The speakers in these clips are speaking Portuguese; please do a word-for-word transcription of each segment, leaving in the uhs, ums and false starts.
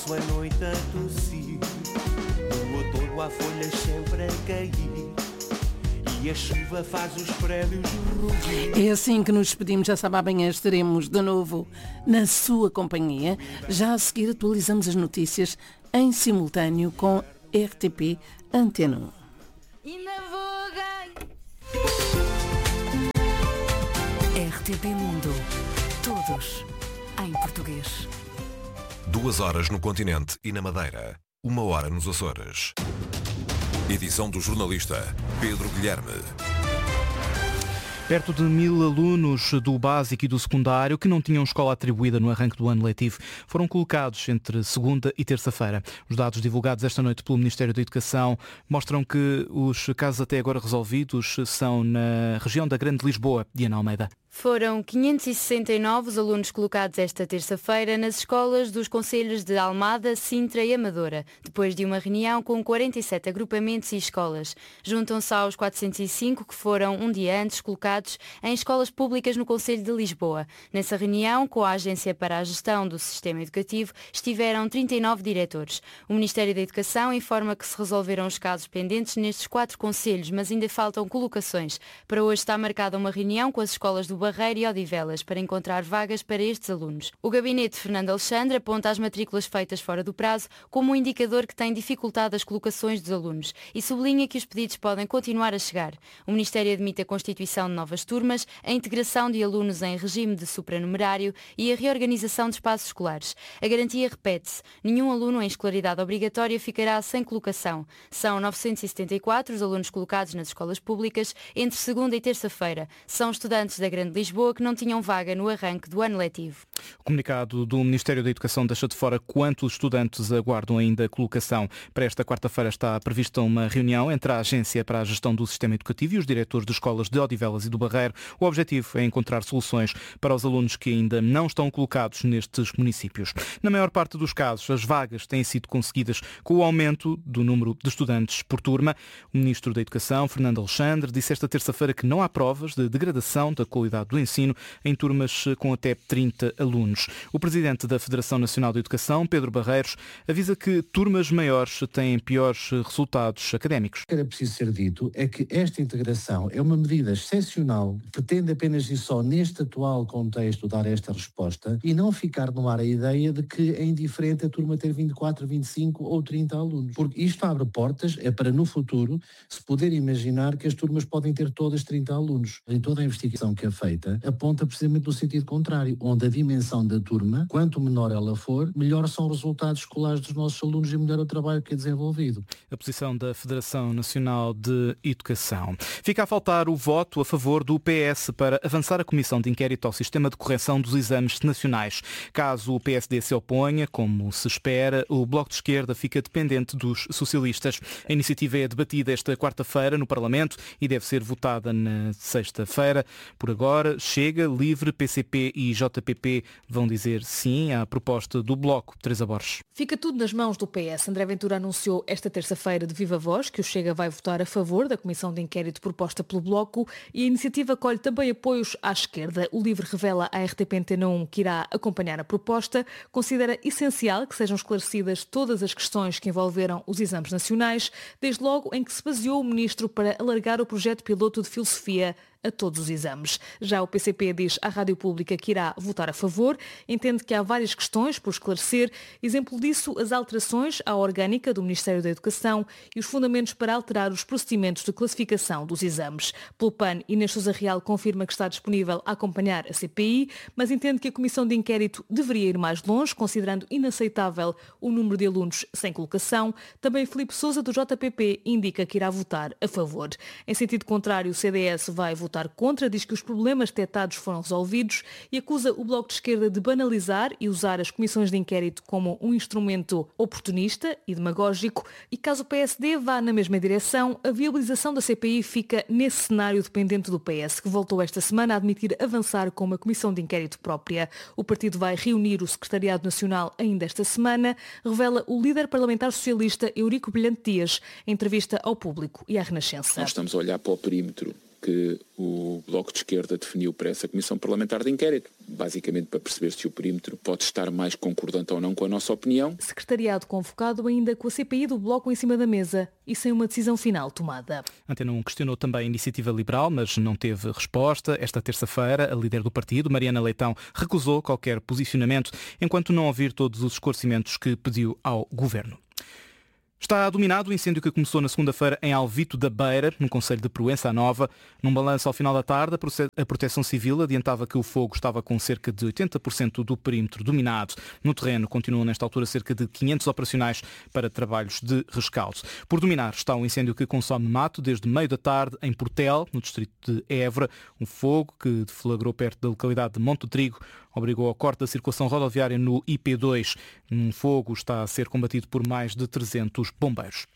passo a noite a tossir, no outono há folhas sempre a cair, e a chuva faz os prédios rugir. É assim que nos despedimos. Já sabe, amanhã estaremos de novo na sua companhia. Já a seguir atualizamos as notícias em simultâneo com R T P Antena um. E naveguei. R T P Mundo. Todos em português. Duas horas no continente e na Madeira. Uma hora nos Açores. Edição do jornalista Pedro Guilherme. Perto de mil alunos do básico e do secundário que não tinham escola atribuída no arranque do ano letivo foram colocados entre segunda e terça-feira. Os dados divulgados esta noite pelo Ministério da Educação mostram que os casos até agora resolvidos são na região da Grande Lisboa. Diana Almeida. Foram quinhentos e sessenta e nove os alunos colocados esta terça-feira nas escolas dos concelhos de Almada, Sintra e Amadora, depois de uma reunião com quarenta e sete agrupamentos e escolas. Juntam-se aos quatrocentos e cinco que foram um dia antes colocados em escolas públicas no Concelho de Lisboa. Nessa reunião, com a Agência para a Gestão do Sistema Educativo, estiveram trinta e nove diretores. O Ministério da Educação informa que se resolveram os casos pendentes nestes quatro concelhos, mas ainda faltam colocações. Para hoje está marcada uma reunião com as escolas do Barreiro e Odivelas para encontrar vagas para estes alunos. O gabinete de Fernando Alexandre aponta as matrículas feitas fora do prazo como um indicador que tem dificultado as colocações dos alunos e sublinha que os pedidos podem continuar a chegar. O Ministério admite a constituição de novas turmas, a integração de alunos em regime de supranumerário e a reorganização de espaços escolares. A garantia repete-se. Nenhum aluno em escolaridade obrigatória ficará sem colocação. São novecentos e setenta e quatro os alunos colocados nas escolas públicas entre segunda e terça-feira. São estudantes da Grande Lisboa que não tinham vaga no arranque do ano letivo. O comunicado do Ministério da Educação deixa de fora quantos estudantes aguardam ainda colocação. Para esta quarta-feira está prevista uma reunião entre a Agência para a Gestão do Sistema Educativo e os diretores de escolas de Odivelas e do Barreiro. O objetivo é encontrar soluções para os alunos que ainda não estão colocados nestes municípios. Na maior parte dos casos, as vagas têm sido conseguidas com o aumento do número de estudantes por turma. O Ministro da Educação, Fernando Alexandre, disse esta terça-feira que não há provas de degradação da qualidade do ensino em turmas com até trinta alunos. O Presidente da Federação Nacional de Educação, Pedro Barreiros, avisa que turmas maiores têm piores resultados académicos. O que era preciso ser dito é que esta integração é uma medida excepcional, pretende apenas e só neste atual contexto dar esta resposta e não ficar no ar a ideia de que é indiferente a turma ter vinte e quatro, vinte e cinco ou trinta alunos. Porque isto abre portas, é para no futuro se poder imaginar que as turmas podem ter todas trinta alunos. Em toda a investigação que é feita, aponta precisamente no sentido contrário, onde a dimensão da turma, quanto menor ela for, melhor são os resultados escolares dos nossos alunos e melhor o trabalho que é desenvolvido. A posição da Federação Nacional de Educação. Fica a faltar o voto a favor do P S para avançar a comissão de inquérito ao sistema de correção dos exames nacionais. Caso o P S D se oponha, como se espera, o Bloco de Esquerda fica dependente dos socialistas. A iniciativa é debatida esta quarta-feira no Parlamento e deve ser votada na sexta-feira. Por agora, Chega, Livre, P C P e J P P vão dizer sim à proposta do Bloco. Teresa Borges. Fica tudo nas mãos do P S. André Ventura anunciou esta terça-feira de viva voz que o Chega vai votar a favor da comissão de inquérito proposta pelo Bloco e a iniciativa colhe também apoios à esquerda. O Livre revela à R T P Antena um que irá acompanhar a proposta, considera essencial que sejam esclarecidas todas as questões que envolveram os exames nacionais, desde logo em que se baseou o Ministro para alargar o projeto piloto de filosofia a todos os exames. Já o P C P diz à Rádio Pública que irá votar a favor, entende que há várias questões por esclarecer, exemplo disso as alterações à orgânica do Ministério da Educação e os fundamentos para alterar os procedimentos de classificação dos exames. Pelo P A N, Inês Sousa Real confirma que está disponível a acompanhar a C P I, mas entende que a Comissão de Inquérito deveria ir mais longe, considerando inaceitável o número de alunos sem colocação. Também Filipe Sousa, do J P P, indica que irá votar a favor. Em sentido contrário, o C D S vai votar contra, diz que os problemas detectados foram resolvidos e acusa o Bloco de Esquerda de banalizar e usar as comissões de inquérito como um instrumento oportunista e demagógico e caso o P S D vá na mesma direção, a viabilização da C P I fica nesse cenário dependente do P S, que voltou esta semana a admitir avançar com uma comissão de inquérito própria. O partido vai reunir o Secretariado Nacional ainda esta semana, revela o líder parlamentar socialista Eurico Brilhante Dias, em entrevista ao Público e à Renascença. Nós estamos a olhar para o perímetro que o Bloco de Esquerda definiu para essa Comissão Parlamentar de Inquérito, basicamente para perceber se o perímetro pode estar mais concordante ou não com a nossa opinião. Secretariado convocado ainda com a C P I do Bloco em cima da mesa e sem uma decisão final tomada. Antena um questionou também a Iniciativa Liberal, mas não teve resposta. Esta terça-feira, a líder do partido, Mariana Leitão, recusou qualquer posicionamento enquanto não ouvir todos os esclarecimentos que pediu ao Governo. Está dominado o incêndio que começou na segunda-feira em Alvito da Beira, no concelho de Proença Nova. Num balanço ao final da tarde, a Proteção Civil adiantava que o fogo estava com cerca de oitenta por cento do perímetro dominado. No terreno continuam nesta altura cerca de quinhentos operacionais para trabalhos de rescaldo. Por dominar está um incêndio que consome mato desde meio da tarde em Portel, no distrito de Évora. Um fogo que deflagrou perto da localidade de Monte do Trigo obrigou ao corte da circulação rodoviária no I P dois. Um fogo está a ser combatido por mais de trezentos bombeiros.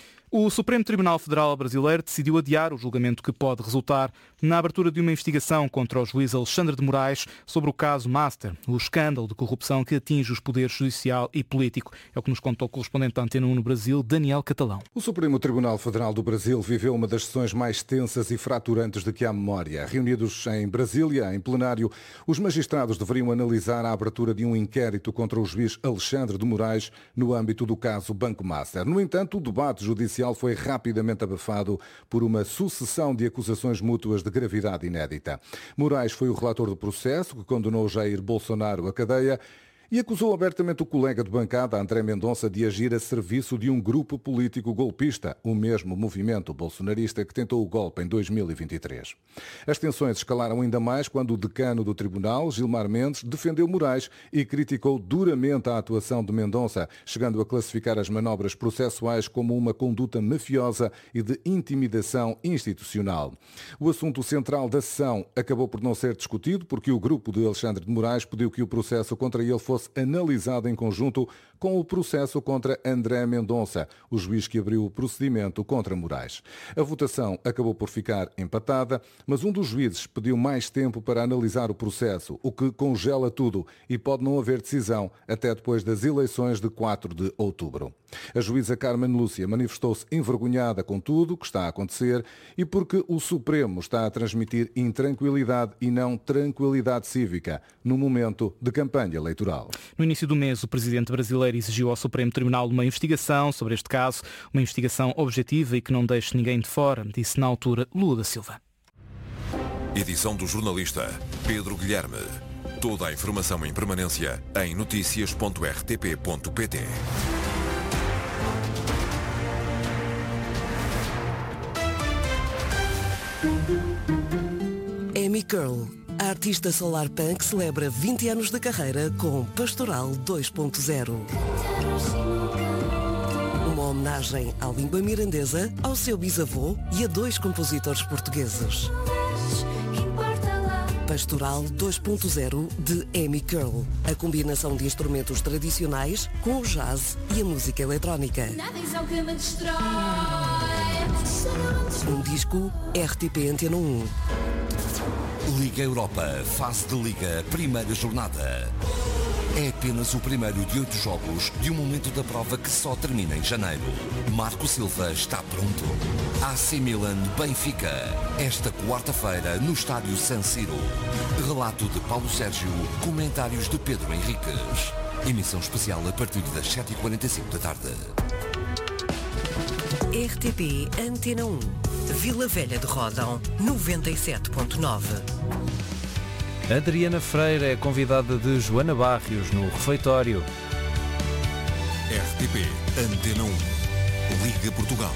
O Supremo Tribunal Federal Brasileiro decidiu adiar o julgamento que pode resultar na abertura de uma investigação contra o juiz Alexandre de Moraes sobre o caso Master, o escândalo de corrupção que atinge os poderes judicial e político. É o que nos conta o correspondente da Antena um no Brasil, Daniel Catalão. O Supremo Tribunal Federal do Brasil viveu uma das sessões mais tensas e fraturantes de que há memória. Reunidos em Brasília, em plenário, os magistrados deveriam analisar a abertura de um inquérito contra o juiz Alexandre de Moraes no âmbito do caso Banco Master. No entanto, o debate judicial foi rapidamente abafado por uma sucessão de acusações mútuas de gravidade inédita. Moraes foi o relator do processo que condenou Jair Bolsonaro à cadeia e acusou abertamente o colega de bancada, André Mendonça, de agir a serviço de um grupo político golpista, o mesmo movimento bolsonarista que tentou o golpe em dois mil e vinte e três. As tensões escalaram ainda mais quando o decano do tribunal, Gilmar Mendes, defendeu Moraes e criticou duramente a atuação de Mendonça, chegando a classificar as manobras processuais como uma conduta mafiosa e de intimidação institucional. O assunto central da sessão acabou por não ser discutido porque o grupo de Alexandre de Moraes pediu que o processo contra ele fosse analisado em conjunto com o processo contra André Mendonça, o juiz que abriu o procedimento contra Moraes. A votação acabou por ficar empatada, mas um dos juízes pediu mais tempo para analisar o processo, o que congela tudo e pode não haver decisão até depois das eleições de quatro de outubro. A juíza Carmen Lúcia manifestou-se envergonhada com tudo o que está a acontecer e porque o Supremo está a transmitir intranquilidade e não tranquilidade cívica no momento de campanha eleitoral. No início do mês, o presidente brasileiro exigiu ao Supremo Tribunal uma investigação sobre este caso, uma investigação objetiva e que não deixe ninguém de fora, disse na altura Lula da Silva. Edição do jornalista Pedro Guilherme. Toda a informação em permanência em notícias ponto r t p ponto p t. Amy Curl, a artista solar punk, celebra vinte anos de carreira com Pastoral dois ponto zero. Uma homenagem à língua mirandesa, ao seu bisavô e a dois compositores portugueses. Pastoral dois ponto zero de Amy Curl, a combinação de instrumentos tradicionais com o jazz e a música eletrónica. Um disco R T P Antena um. Liga Europa, fase de Liga, primeira jornada. É apenas o primeiro de oito jogos de um momento da prova que só termina em janeiro. Marco Silva está pronto. A C Milan Benfica, esta quarta-feira no estádio San Siro. Relato de Paulo Sérgio, comentários de Pedro Henriques. Emissão especial a partir das sete e quarenta e cinco da tarde. R T P Antena um. Vila Velha de Ródão, noventa e sete ponto nove. Adriana Freire é convidada de Joana Barrios no refeitório. R T P Antena um. Liga Portugal.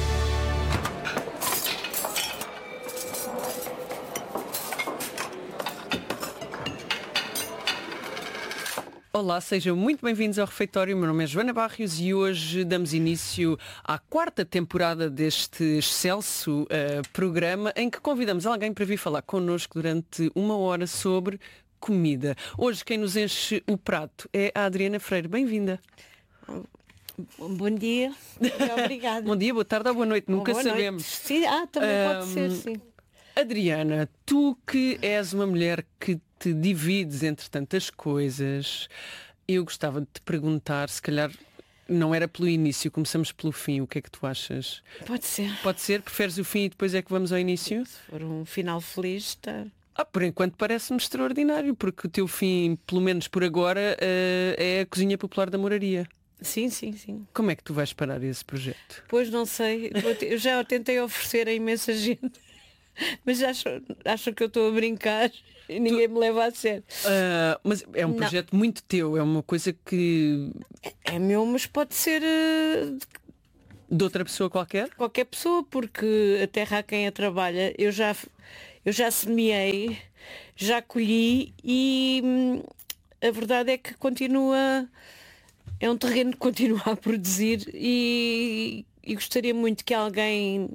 Olá, sejam muito bem-vindos ao Refeitório. Meu nome é Joana Barrios e hoje damos início à quarta temporada deste excelso uh, programa em que convidamos alguém para vir falar connosco durante uma hora sobre comida. Hoje quem nos enche o prato é a Adriana Freire. Bem-vinda. Bom dia. Obrigada. Bom dia, boa tarde ou boa noite, nunca boa sabemos. Noite. Sim, ah, também um, pode ser, sim. Adriana, tu que és uma mulher que te divides entre tantas coisas, eu gostava de te perguntar, se calhar não era pelo início, começamos pelo fim. O que é que tu achas? Pode ser. Pode ser? Preferes o fim e depois é que vamos ao início? Se for um final feliz, está... Ah, por enquanto parece-me extraordinário, porque o teu fim, pelo menos por agora, uh, é a Cozinha Popular da Moraria. Sim, sim, sim. Como é que tu vais parar esse projeto? Pois não sei. Eu já tentei oferecer a imensa gente, mas acham, acham que eu estou a brincar e ninguém tu... me leva a sério. Uh, mas é um projeto não. muito teu, é uma coisa que... É, é meu, mas pode ser... Uh... de outra pessoa qualquer? Qualquer pessoa, porque a terra a quem a trabalha, eu já... Eu já semeei, já colhi e hum, a verdade é que continua, é um terreno que continua a produzir e, e gostaria muito que alguém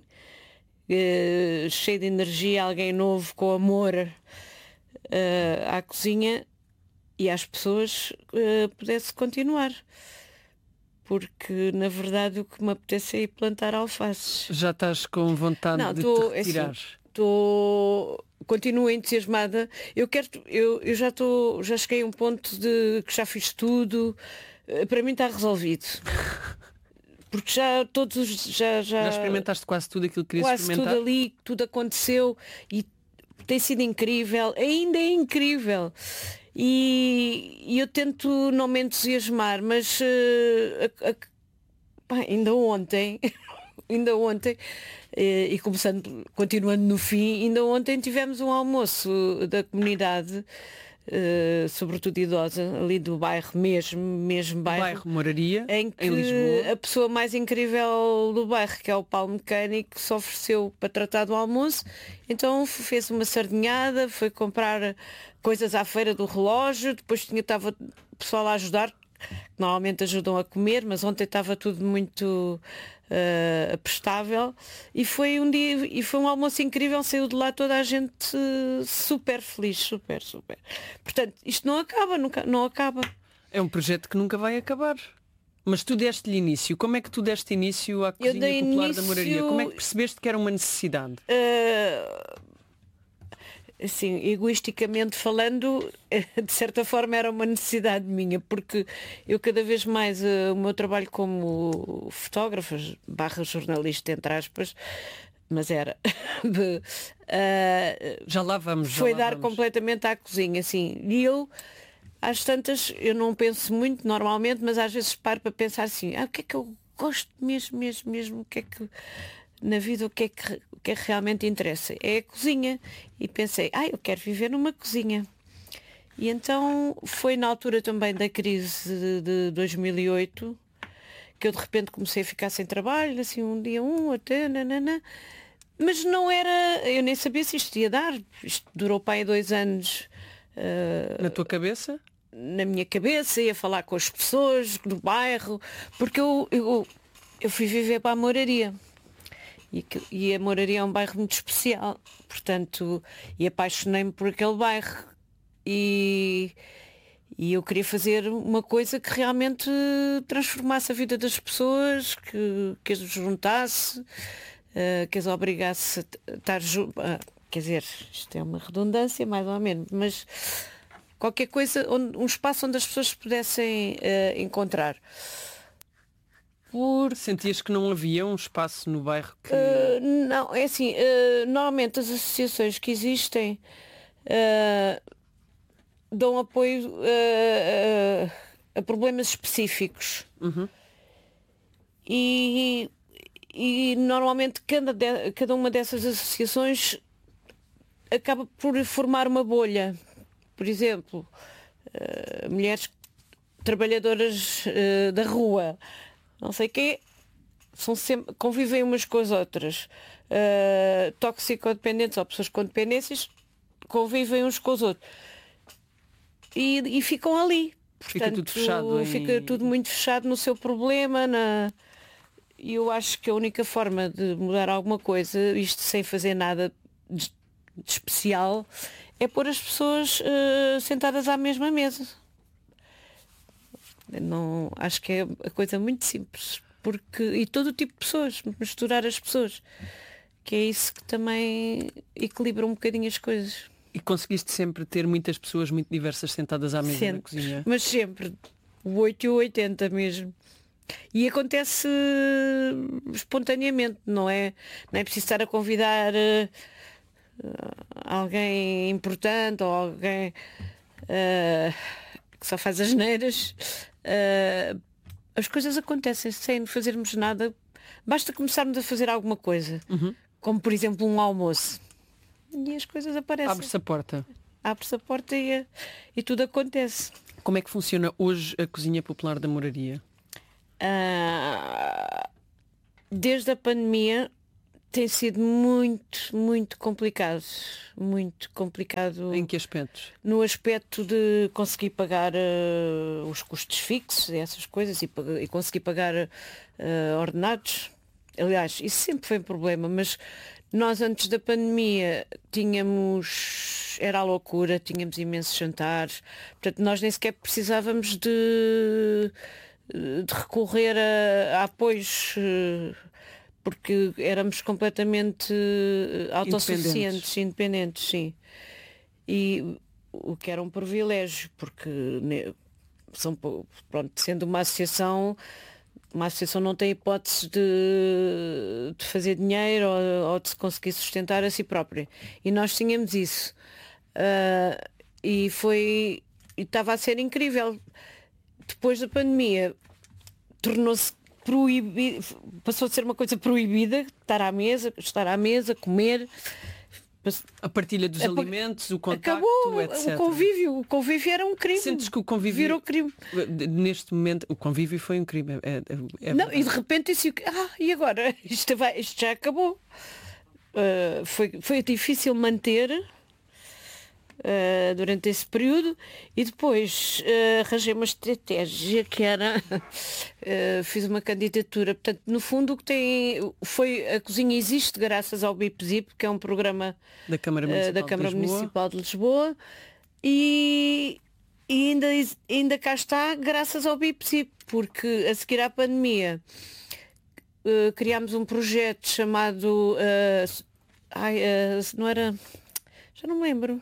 uh, cheio de energia, alguém novo, com amor uh, à cozinha e às pessoas uh, pudesse continuar. Porque na verdade o que me apetece é ir plantar alfaces. Já estás com vontade Não, de tô, te retirar? Assim, Estou, continuo entusiasmada. Eu quero, eu, eu já estou, já cheguei a um ponto de que já fiz tudo. Para mim está resolvido. Porque já todos já já, já experimentaste quase tudo aquilo que querias quase experimentar. Tudo ali, tudo aconteceu e tem sido incrível. Ainda é incrível. E, e eu tento não me entusiasmar, mas uh, a, a, pá, ainda ontem, ainda ontem. E começando, continuando no fim, ainda ontem tivemos um almoço da comunidade, uh, sobretudo idosa, ali do bairro mesmo, mesmo bairro, bairro Moraria, em que em Lisboa. A pessoa mais incrível do bairro, que é o Paulo Mecânico, se ofereceu para tratar do almoço, então fez uma sardinhada, foi comprar coisas à feira do relógio, depois tinha, estava o pessoal a ajudar, que normalmente ajudam a comer, mas ontem estava tudo muito uh, prestável e foi um dia e foi um almoço incrível, saiu de lá toda a gente uh, super feliz, super, super. Portanto, isto não acaba, nunca, não acaba. É um projeto que nunca vai acabar. Mas tu deste-lhe início. Como é que tu deste início à Cozinha Popular início... da Moraria? Como é que percebeste que era uma necessidade? Uh... Assim, egoisticamente falando, de certa forma era uma necessidade minha, porque eu cada vez mais uh, o meu trabalho como fotógrafa, barra jornalista, entre aspas, mas era uh, já lá vamos já foi lá dar vamos. completamente à cozinha, assim, e eu às tantas, eu não penso muito normalmente, mas às vezes paro para pensar assim, ah, o que é que eu gosto mesmo, mesmo, mesmo, o que é que na vida, o que é que, o que é que realmente interessa? É a cozinha. E pensei, ah, eu quero viver numa cozinha. E então foi na altura também da crise de, de dois mil e oito que eu de repente comecei a ficar sem trabalho, assim um dia um, até, nanana. Mas não era, eu nem sabia se isto ia dar. Isto durou para aí dois anos. Uh, na tua cabeça? Na minha cabeça, ia falar com as pessoas do bairro, porque eu, eu, eu fui viver para a Moraria. E, e a Moraria é um bairro muito especial, portanto, e apaixonei-me por aquele bairro e, e eu queria fazer uma coisa que realmente transformasse a vida das pessoas, que, que as juntasse, uh, que as obrigasse a estar junto, uh, quer dizer, isto é uma redundância mais ou menos, mas qualquer coisa, onde, um espaço onde as pessoas se pudessem uh, encontrar. Por... Sentias que não havia um espaço no bairro que... Uh, não, é assim, uh, normalmente as associações que existem uh, dão apoio uh, uh, a problemas específicos. Uhum. E, e normalmente cada, de, cada uma dessas associações acaba por formar uma bolha. Por exemplo, uh, mulheres trabalhadoras uh, da rua, não sei o quê, são sempre, convivem umas com as outras. Uh, toxicodependentes ou pessoas com dependências convivem uns com os outros. E, e ficam ali. Portanto, fica tudo fechado. Em... Fica tudo muito fechado no seu problema. Na... E eu acho que a única forma de mudar alguma coisa, isto sem fazer nada de, de especial, é pôr as pessoas uh, sentadas à mesma mesa. Não, acho que é a coisa muito simples, porque e todo o tipo de pessoas, misturar as pessoas, que é isso que também equilibra um bocadinho as coisas. E conseguiste sempre ter muitas pessoas muito diversas sentadas à mesa sempre, na cozinha? Mas sempre, o oito e o oitenta mesmo. E acontece espontaneamente, não é? Não é preciso estar a convidar uh, alguém importante ou alguém uh, que só faz asneiras. Uh, as coisas acontecem sem fazermos nada. Basta começarmos a fazer alguma coisa. Uhum. Como, por exemplo, um almoço. E as coisas aparecem. Abre-se a porta. Abre-se a porta e, e tudo acontece. Como é que funciona hoje a cozinha popular da Moraria? Uh, desde a pandemia tem sido muito, muito complicado. Muito complicado. Em que aspectos? No aspecto de conseguir pagar uh, os custos fixos, essas coisas, e, e conseguir pagar uh, ordenados. Aliás, isso sempre foi um problema, mas nós antes da pandemia tínhamos, era a loucura, tínhamos imensos jantares, portanto nós nem sequer precisávamos de, de recorrer a, a apoios, porque éramos completamente autossuficientes, independentes, sim. E o que era um privilégio, porque são, pronto, sendo uma associação, uma associação não tem hipótese de, de fazer dinheiro ou, ou de se conseguir sustentar a si própria. E nós tínhamos isso. Uh, e foi. E estava a ser incrível. Depois da pandemia tornou-se proibido, passou a ser uma coisa proibida, estar à mesa, estar à mesa, comer. A partilha dos a, alimentos, o contacto, acabou, etcétera. O convívio, o convívio era um crime. Sentes que o convívio virou crime. Neste momento, o convívio foi um crime. É, é não, e de repente disse, ah, e agora? Isto, vai, isto já acabou. Uh, foi, foi difícil manter uh, durante esse período e depois uh, arranjei uma estratégia que era uh, fiz uma candidatura. Portanto, no fundo o que tem foi a cozinha existe graças ao BIPZIP, que é um programa da Câmara Municipal, uh, da Câmara de, Lisboa. Municipal de Lisboa e, e ainda, ainda cá está graças ao BIPZIP, porque a seguir à pandemia uh, criámos um projeto chamado uh, ai, uh, não era, já não me lembro.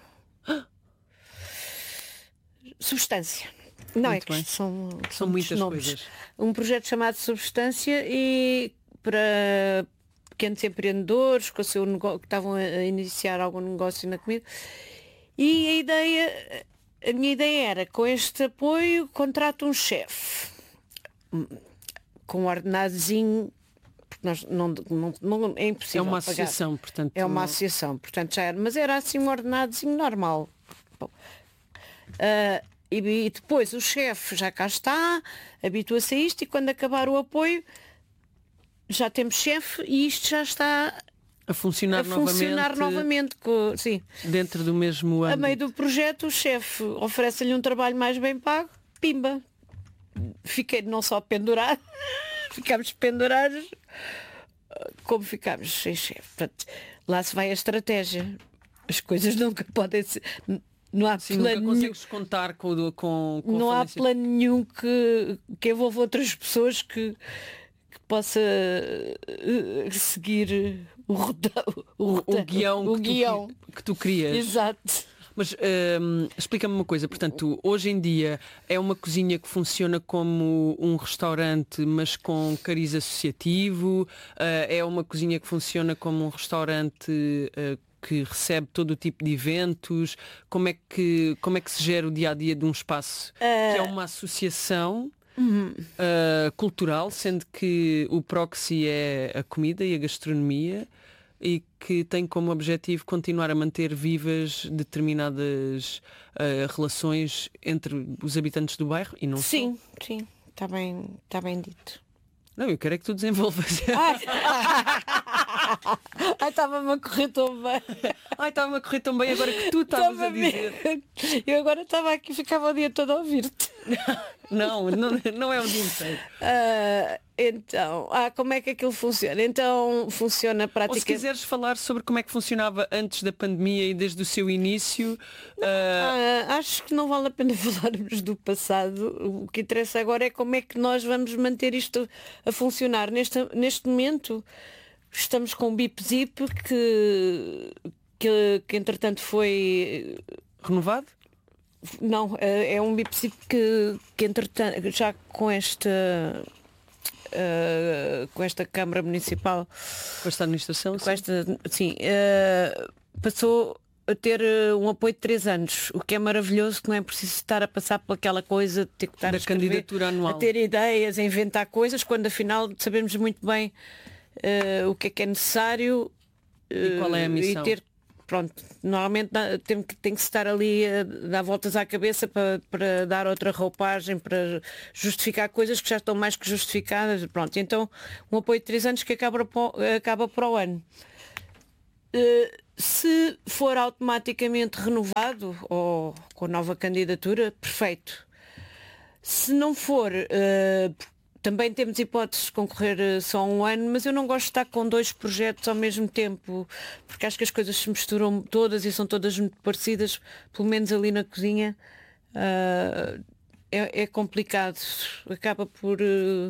Substância. Não, Muito é que bem. são, são, são muitas nomes. coisas. Um projeto chamado Substância e para pequenos empreendedores que, o seu nego... que estavam a iniciar algum negócio na comida. E a ideia, a minha ideia era, com este apoio, contrato um chefe com um ordenadozinho, porque nós não, não, não é impossível. É uma pagar. associação, portanto. É uma associação, portanto já era, mas era assim um ordenadozinho normal. Bom, uh, e, e depois o chefe já cá está, habitua-se a isto e quando acabar o apoio já temos chefe e isto já está a funcionar, a funcionar novamente, novamente com, sim. Dentro do mesmo ano. A meio do projeto o chefe oferece-lhe um trabalho mais bem pago, pimba. Fiquei não só pendurado, ficámos pendurados, como ficámos sem chefe. Portanto, lá se vai a estratégia. As coisas nunca podem ser. Não há Sim, plano nunca consegues nenhum, contar com, com, com não há plano nenhum que, que envolva outras pessoas que, que possa uh, seguir o, o, o, o guião, o que, guião. Tu, que tu crias. Exato. Mas um, explica-me uma coisa, portanto, hoje em dia é uma cozinha que funciona como um restaurante, mas com cariz associativo, uh, é uma cozinha que funciona como um restaurante uh, que recebe todo o tipo de eventos. Como é que, como é que se gera o dia-a-dia de um espaço uh... que é uma associação uhum. uh, cultural, sendo que o proxy é a comida e a gastronomia, e que tem como objetivo continuar a manter vivas determinadas uh, relações entre os habitantes do bairro e não sim, só. Sim, está bem, tá bem dito. Não, eu quero é que tu desenvolvas. Ai, estava-me a correr tão bem. Ai, estava-me a correr tão bem agora que tu estavas a dizer. Eu agora estava aqui, ficava o dia todo a ouvir-te. Não, não, não é um dia inteiro. Uh, então, ah, como é que aquilo funciona? Então, funciona praticamente... Ou se quiseres falar sobre como é que funcionava antes da pandemia e desde o seu início... Não, uh... ah, acho que não vale a pena falarmos do passado. O que interessa agora é como é que nós vamos manter isto a funcionar. Neste, neste momento, estamos com o BIPZIP que, que, que entretanto foi... Renovado? Não, é um BIPZIP que, que entretanto, já com esta uh, com esta Câmara Municipal, com esta administração, com esta, sim, uh, passou a ter um apoio de três anos, o que é maravilhoso, que não é preciso estar a passar por aquela coisa de ter que estar da a escrever, candidatura anual, a ter ideias, a inventar coisas, quando afinal sabemos muito bem uh, o que é que é necessário uh, e qual é a missão. E ter, pronto, normalmente tem que, tem que estar ali a dar voltas à cabeça para, para dar outra roupagem, para justificar coisas que já estão mais que justificadas. Pronto, então um apoio de três anos que acaba para, acaba para o ano. Uh, se for automaticamente renovado ou com nova candidatura, perfeito. Se não for, uh, também temos hipóteses de concorrer uh, só um ano, mas eu não gosto de estar com dois projetos ao mesmo tempo, porque acho que as coisas se misturam todas e são todas muito parecidas, pelo menos ali na cozinha. Uh, é, é complicado, acaba por uh,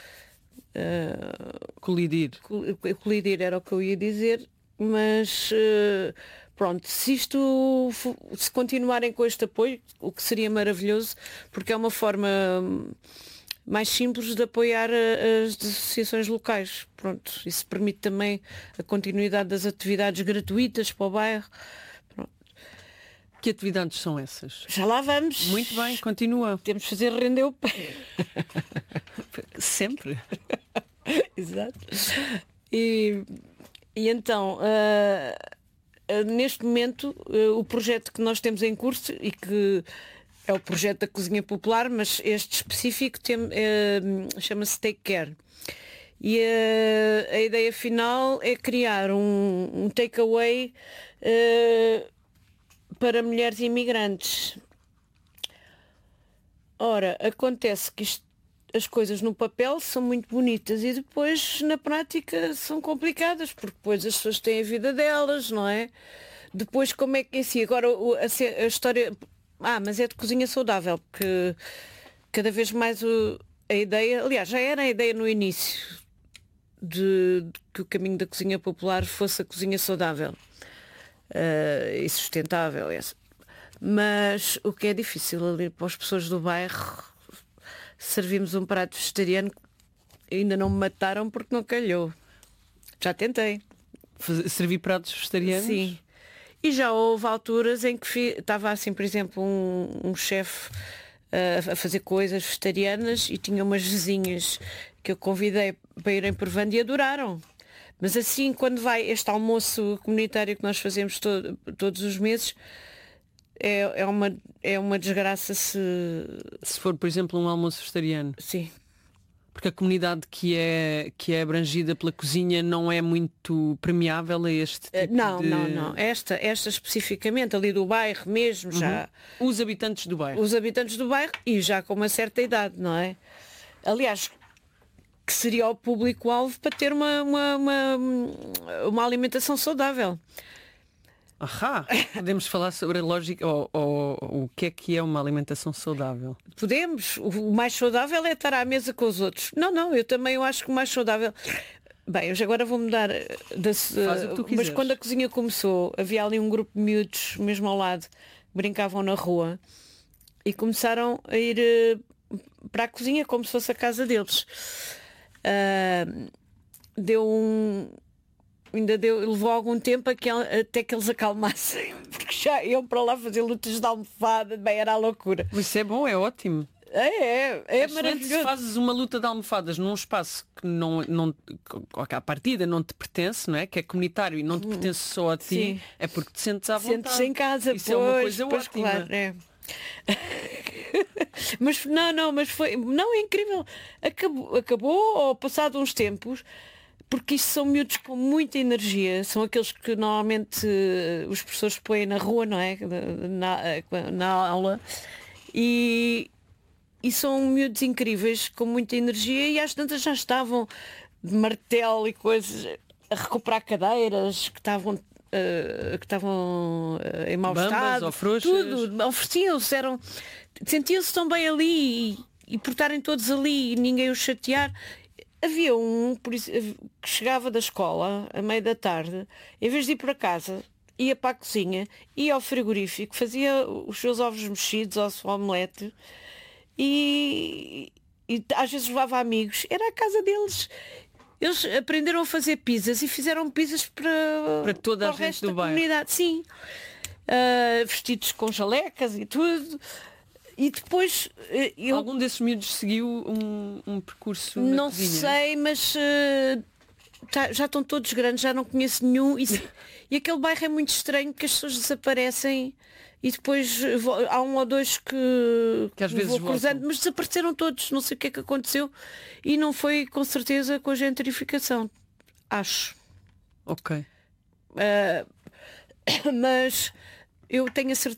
uh, colidir. Colidir era o que eu ia dizer. Mas uh, pronto, se isto se continuarem com este apoio, o que seria maravilhoso, porque é uma forma mais simples de apoiar as associações locais. Pronto, isso permite também a continuidade das atividades gratuitas para o bairro. Pronto. Que atividades são essas? Já lá vamos. Muito bem, continua. Temos de fazer render o pé. Sempre. Exato. E E então, uh, uh, neste momento, uh, o projeto que nós temos em curso, e que é o projeto da Cozinha Popular, mas este específico tem, uh, chama-se Take Care. E uh, a ideia final é criar um, um takeaway uh, para mulheres imigrantes. Ora, acontece que isto, as coisas no papel são muito bonitas e depois na prática são complicadas, porque depois as pessoas têm a vida delas, não é? Depois como é que é assim? Agora a, a história... Ah, mas é de cozinha saudável, porque cada vez mais o, a ideia... Aliás, já era a ideia no início de, de que o caminho da cozinha popular fosse a cozinha saudável uh, e sustentável. Essa. Mas o que é difícil ali para as pessoas do bairro... Servimos um prato vegetariano, ainda não me mataram porque não calhou. Já tentei. Servir pratos vegetarianos? Sim. E já houve alturas em que fi... estava assim, por exemplo, um, um chefe uh, a fazer coisas vegetarianas e tinha umas vizinhas que eu convidei para irem provando e adoraram. Mas assim, quando vai este almoço comunitário que nós fazemos to todos os meses, É, é, uma, é uma desgraça se... Se for, por exemplo, um almoço vegetariano. Sim. Porque a comunidade que é, que é abrangida pela cozinha não é muito permeável a este tipo não, de... Não, não, Esta, esta especificamente, ali do bairro mesmo, uhum. já... Os habitantes do bairro. Os habitantes do bairro e já com uma certa idade, não é? Aliás, que seria o público-alvo para ter uma, uma, uma, uma alimentação saudável. Ahá, podemos falar sobre a lógica ou, ou, ou o que é que é uma alimentação saudável? Podemos. O mais saudável é estar à mesa com os outros. Não, não, eu também eu acho que o mais saudável... Bem, eu agora vou mudar da... Mas quando a cozinha começou, havia ali um grupo de miúdos mesmo ao lado, que brincavam na rua e começaram a ir para a cozinha como se fosse a casa deles. Uh, deu um... Ainda deu, levou algum tempo a que, até que eles acalmassem, porque já iam para lá fazer lutas de almofada, bem, era a loucura. Isso é bom, é ótimo. É, é, é, é maravilhoso. Se fazes uma luta de almofadas num espaço que não, não, à partida não te pertence, não é? Que é comunitário e não te hum, pertence só a ti, sim. É porque te sentes à vontade. Sentes em casa, isso pois, é uma coisa pois, ótima. Claro, é. Mas não, não, mas foi, não, é incrível. Acabou, acabou ou passado uns tempos. Porque isto são miúdos com muita energia, são aqueles que normalmente uh, os professores põem na rua, não é? Na, na aula. E, e são miúdos incríveis, com muita energia, e às tantas já estavam de martelo e coisas, a recuperar cadeiras que estavam, uh, que estavam uh, em mau Bambas, estado. Ou frouxas. Tudo, ofereciam-se, eram, sentiam-se tão bem ali e, e por estarem todos ali e ninguém os chatear. Havia um que chegava da escola à meia da tarde, em vez de ir para casa, ia para a cozinha, ia ao frigorífico, fazia os seus ovos mexidos ou a sua omelete e, e às vezes levava amigos, era a casa deles. Eles aprenderam a fazer pizzas e fizeram pizzas para, para toda para a o gente resto do da bairro. comunidade. Sim. Uh, vestidos com jalecas e tudo. E depois uh, eu... Algum desses miúdos seguiu um, um percurso na Não cozinha? sei, mas uh, tá, já estão todos grandes, já não conheço nenhum. E, e aquele bairro é muito estranho, porque as pessoas desaparecem e depois vou, há um ou dois que, que às vezes vou cruzando, voltam. mas desapareceram todos, não sei o que é que aconteceu. E não foi com certeza com a gentrificação, acho. Ok. Uh, mas eu tenho a, cer